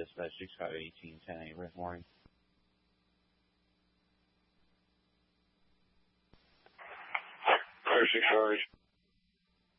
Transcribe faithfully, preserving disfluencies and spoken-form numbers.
dispatch six five eighteen ten eight Riff Morning. Fire six hours.